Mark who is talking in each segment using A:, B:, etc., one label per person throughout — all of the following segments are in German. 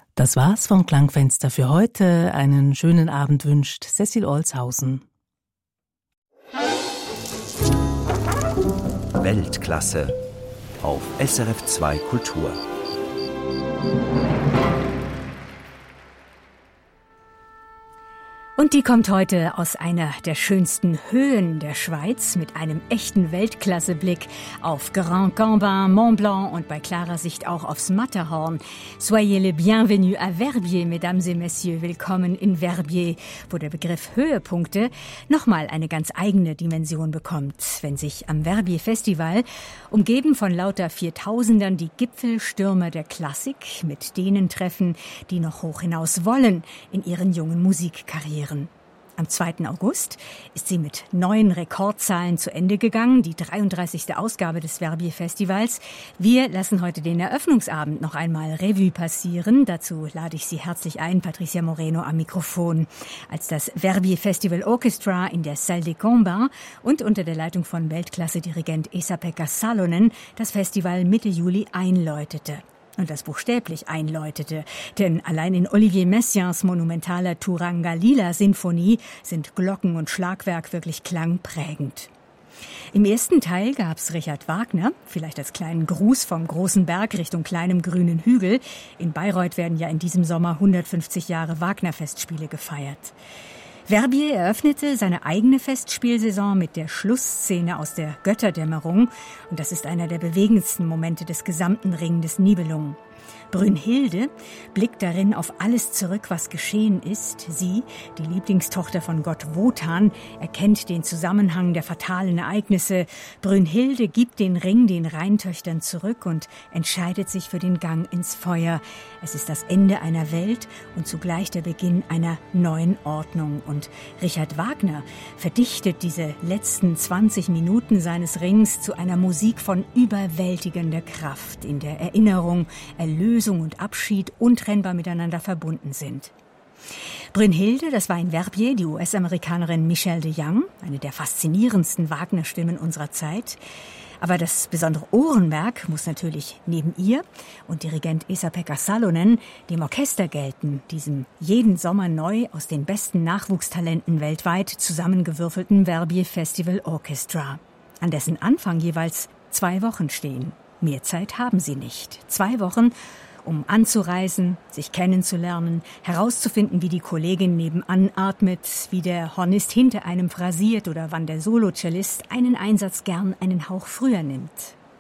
A: Das war's vom Klangfenster für heute. Einen schönen Abend wünscht Cecil Olshausen.
B: Weltklasse auf SRF 2 Kultur.
C: Und die kommt heute aus einer der schönsten Höhen der Schweiz mit einem echten Weltklasseblick auf Grand Cambin, Mont Blanc und bei klarer Sicht auch aufs Matterhorn. Soyez les bienvenus à Verbier, mesdames et messieurs. Willkommen in Verbier, wo der Begriff Höhepunkte nochmal eine ganz eigene Dimension bekommt, wenn sich am Verbier Festival, umgeben von lauter Viertausendern, die Gipfelstürmer der Klassik mit denen treffen, die noch hoch hinaus wollen in ihren jungen Musikkarrieren. Am 2. August ist sie mit neuen Rekordzahlen zu Ende gegangen, die 33. Ausgabe des Verbier Festivals. Wir lassen heute den Eröffnungsabend noch einmal Revue passieren. Dazu lade ich Sie herzlich ein, Patricia Moreno am Mikrofon, als das Verbier Festival Orchestra in der Salle des Combats und unter der Leitung von Weltklasse-Dirigent Esa-Pekka Salonen das Festival Mitte Juli einläutete. Und das buchstäblich einläutete, denn allein in Olivier Messiaens monumentaler Turanga-Lila-Sinfonie sind Glocken und Schlagwerk wirklich klangprägend. Im ersten Teil gab's Richard Wagner, vielleicht als kleinen Gruß vom großen Berg Richtung kleinem grünen Hügel. In Bayreuth werden ja in diesem Sommer 150 Jahre Wagner-Festspiele gefeiert. Verbier eröffnete seine eigene Festspielsaison mit der Schlussszene aus der Götterdämmerung. Und das ist einer der bewegendsten Momente des gesamten Ring des Nibelungen. Brünnhilde blickt darin auf alles zurück, was geschehen ist. Sie, die Lieblingstochter von Gott Wotan, erkennt den Zusammenhang der fatalen Ereignisse. Brünnhilde gibt den Ring den Rheintöchtern zurück und entscheidet sich für den Gang ins Feuer. Es ist das Ende einer Welt und zugleich der Beginn einer neuen Ordnung. Und Richard Wagner verdichtet diese letzten 20 Minuten seines Rings zu einer Musik von überwältigender Kraft, in der Erinnerung, Erlösung und Abschied untrennbar miteinander verbunden sind. Brünnhilde, das war in Verbier die US-Amerikanerin Michelle de Young, eine der faszinierendsten Wagner-Stimmen unserer Zeit. Aber das besondere Ohrenwerk muss natürlich neben ihr und Dirigent Esa-Pekka Salonen dem Orchester gelten, diesem jeden Sommer neu aus den besten Nachwuchstalenten weltweit zusammengewürfelten Verbier Festival Orchestra, an dessen Anfang jeweils 2 Wochen stehen. Mehr Zeit haben sie nicht. 2 Wochen, um anzureisen, sich kennenzulernen, herauszufinden, wie die Kollegin nebenan atmet, wie der Hornist hinter einem phrasiert oder wann der Solocellist einen Einsatz gern einen Hauch früher nimmt.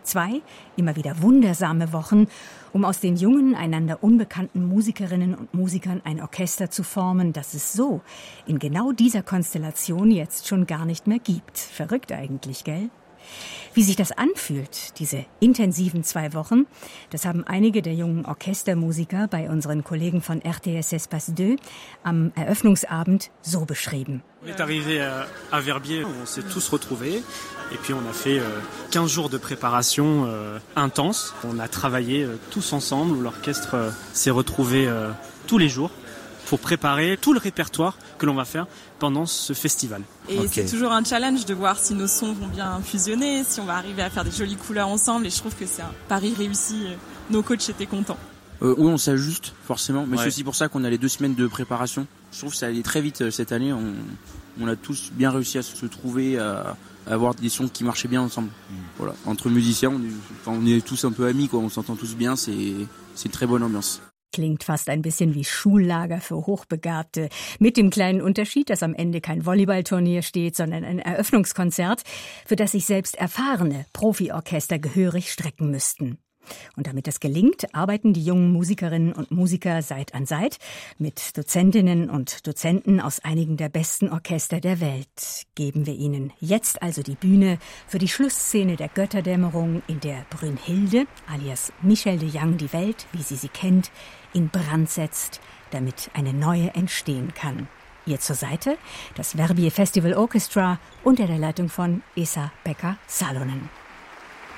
C: 2 immer wieder wundersame Wochen, um aus den jungen, einander unbekannten Musikerinnen und Musikern ein Orchester zu formen, das es so in genau dieser Konstellation jetzt schon gar nicht mehr gibt. Verrückt eigentlich, gell? Wie sich das anfühlt, diese intensiven 2 Wochen, das haben einige der jungen Orchestermusiker bei unseren Kollegen von RTS Espace 2 am Eröffnungsabend so beschrieben.
D: On est arrivé à Verbier, on s'est tous retrouvés et puis on a fait 15 jours de préparation intense. On a travaillé tous ensemble, où l'orchestre s'est retrouvé tous les jours pour préparer tout le répertoire que l'on va faire pendant ce festival.
E: Et c'est toujours un challenge de voir si nos sons vont bien fusionner, si on va arriver à faire des jolies couleurs ensemble, et je trouve que c'est un pari réussi. Nos coachs étaient contents.
F: Oui, on s'ajuste forcément, mais c'est aussi pour ça qu'on a les 2 semaines de préparation. Je trouve que ça allait très vite cette année, on a tous bien réussi à se trouver, à avoir des sons qui marchaient bien ensemble. Voilà, entre musiciens, on est tous un peu amis, quoi. On s'entend tous bien, c'est une très bonne ambiance.
C: Klingt fast ein bisschen wie Schullager für Hochbegabte. Mit dem kleinen Unterschied, dass am Ende kein Volleyballturnier steht, sondern ein Eröffnungskonzert, für das sich selbst erfahrene Profiorchester gehörig strecken müssten. Und damit das gelingt, arbeiten die jungen Musikerinnen und Musiker Seit an Seit mit Dozentinnen und Dozenten aus einigen der besten Orchester der Welt. Geben wir ihnen jetzt also die Bühne für die Schlussszene der Götterdämmerung, in der Brünnhilde, alias Michelle de Young, die Welt, wie sie kennt, in Brand setzt, damit eine neue entstehen kann. Ihr zur Seite das Verbier Festival Orchestra unter der Leitung von Esa-Pekka Salonen.